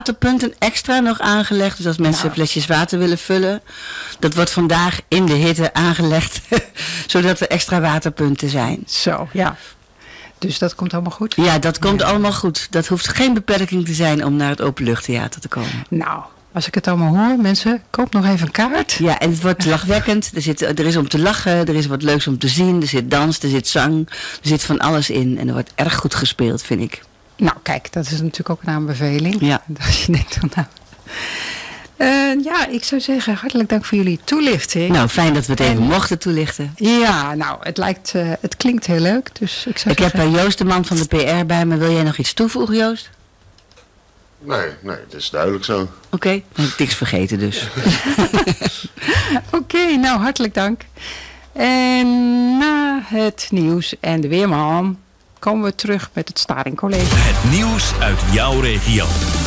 waterpunten extra nog aangelegd. Dus als mensen flesjes water willen vullen. Dat wordt vandaag in de hitte aangelegd. Zodat er extra waterpunten zijn. Zo, ja. Dus dat komt allemaal goed? Ja, dat komt allemaal goed. Dat hoeft geen beperking te zijn om naar het openluchttheater te komen. Nou, als ik het allemaal hoor, mensen, koop nog even een kaart. Ja, en het wordt lachwekkend. Er is om te lachen, er is wat leuks om te zien. Er zit dans, er zit zang, er zit van alles in. En er wordt erg goed gespeeld, vind ik. Nou, kijk, dat is natuurlijk ook een aanbeveling. Ja. Als je denkt van nou... ik zou zeggen, hartelijk dank voor jullie toelichting. Nou, fijn dat we het even mochten toelichten. Ja, nou, het klinkt heel leuk. Dus ik heb Joost, de man van de PR, bij me. Wil jij nog iets toevoegen, Joost? Nee, het is duidelijk zo. Oké, ik heb niks vergeten dus. Oké, nou, hartelijk dank. En na het nieuws en de weerman komen we terug met het Staring College. Het nieuws uit jouw regio.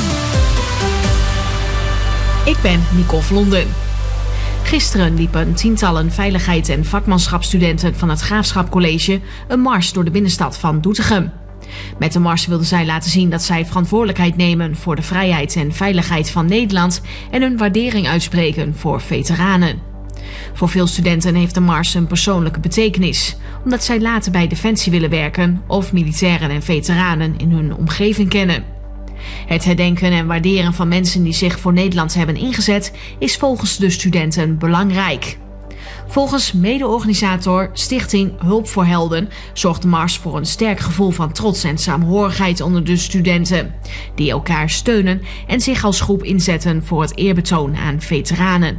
Ik ben Nicole Vlonden. Gisteren liepen tientallen veiligheids- en vakmanschapsstudenten van het Graafschap College een mars door de binnenstad van Doetinchem. Met de mars wilden zij laten zien dat zij verantwoordelijkheid nemen voor de vrijheid en veiligheid van Nederland en hun waardering uitspreken voor veteranen. Voor veel studenten heeft de mars een persoonlijke betekenis, omdat zij later bij Defensie willen werken of militairen en veteranen in hun omgeving kennen. Het herdenken en waarderen van mensen die zich voor Nederland hebben ingezet is volgens de studenten belangrijk. Volgens mede-organisator Stichting Hulp voor Helden zorgt de mars voor een sterk gevoel van trots en saamhorigheid onder de studenten, die elkaar steunen en zich als groep inzetten voor het eerbetoon aan veteranen.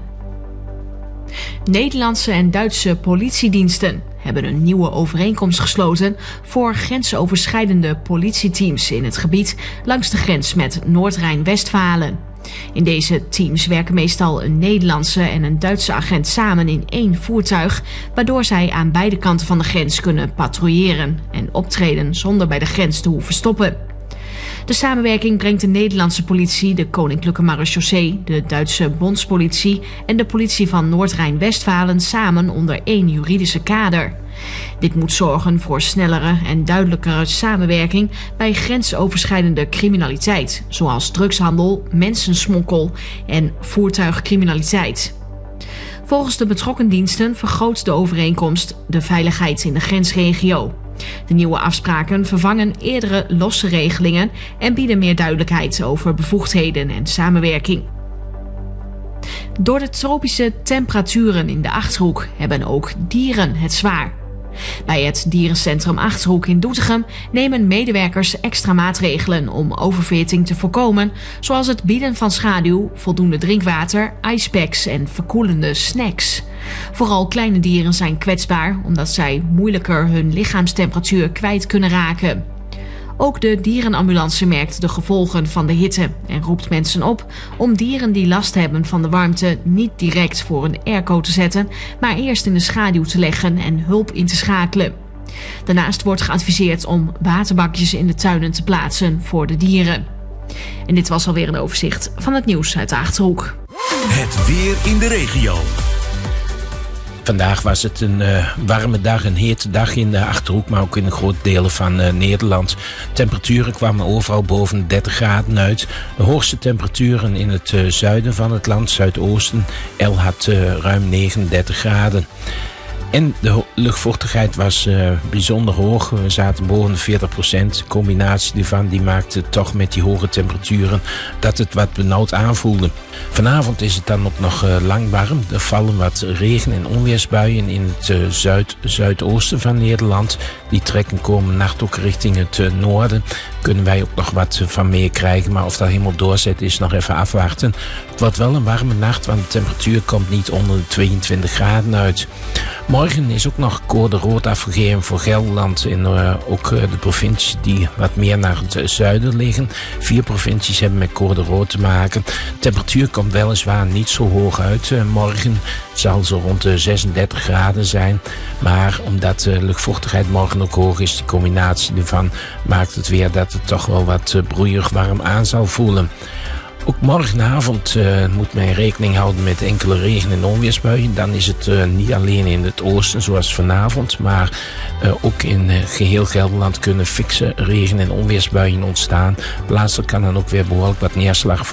Nederlandse en Duitse politiediensten hebben een nieuwe overeenkomst gesloten voor grensoverschrijdende politieteams in het gebied langs de grens met Noord-Rijn-Westfalen. In deze teams werken meestal een Nederlandse en een Duitse agent samen in één voertuig, waardoor zij aan beide kanten van de grens kunnen patrouilleren en optreden zonder bij de grens te hoeven stoppen. De samenwerking brengt de Nederlandse politie, de Koninklijke Marechaussee, de Duitse Bondspolitie en de politie van Noord-Rijn-Westfalen samen onder één juridische kader. Dit moet zorgen voor snellere en duidelijkere samenwerking bij grensoverschrijdende criminaliteit, zoals drugshandel, mensensmokkel en voertuigcriminaliteit. Volgens de betrokken diensten vergroot de overeenkomst de veiligheid in de grensregio. De nieuwe afspraken vervangen eerdere losse regelingen en bieden meer duidelijkheid over bevoegdheden en samenwerking. Door de tropische temperaturen in de Achterhoek hebben ook dieren het zwaar. Bij het dierencentrum Achterhoek in Doetinchem nemen medewerkers extra maatregelen om oververhitting te voorkomen, zoals het bieden van schaduw, voldoende drinkwater, ijspacks en verkoelende snacks. Vooral kleine dieren zijn kwetsbaar, omdat zij moeilijker hun lichaamstemperatuur kwijt kunnen raken. Ook de dierenambulance merkt de gevolgen van de hitte en roept mensen op om dieren die last hebben van de warmte niet direct voor een airco te zetten, maar eerst in de schaduw te leggen en hulp in te schakelen. Daarnaast wordt geadviseerd om waterbakjes in de tuinen te plaatsen voor de dieren. En dit was alweer een overzicht van het nieuws uit de Achterhoek. Het weer in de regio. Vandaag was het een warme dag, een hete dag in de Achterhoek, maar ook in grote delen van Nederland. Temperaturen kwamen overal boven 30 graden uit. De hoogste temperaturen in het zuiden van het land, zuidoosten. El had ruim 39 graden. En de luchtvochtigheid was bijzonder hoog. We zaten boven de 40%. De combinatie ervan die maakte toch met die hoge temperaturen dat het wat benauwd aanvoelde. Vanavond is het dan ook nog lang warm. Er vallen wat regen- en onweersbuien in het zuidoosten van Nederland. Die trekken komende nacht ook richting het noorden. Kunnen wij ook nog wat van meekrijgen. Maar of dat helemaal doorzet is nog even afwachten. Het wordt wel een warme nacht, want de temperatuur komt niet onder de 22 graden uit. Morgen is ook nog code rood afgegeven voor Gelderland en ook de provincies die wat meer naar het zuiden liggen. 4 provincies hebben met code rood te maken. De temperatuur komt weliswaar niet zo hoog uit. Morgen zal ze rond de 36 graden zijn. Maar omdat de luchtvochtigheid morgen ook hoog is, die combinatie ervan maakt het weer dat het toch wel wat broeierig warm aan zal voelen. Ook morgenavond moet men rekening houden met enkele regen- en onweersbuien. Dan is het niet alleen in het oosten zoals vanavond, maar ook in geheel Gelderland kunnen fikse regen- en onweersbuien ontstaan. Plaatselijk kan dan ook weer behoorlijk wat neerslag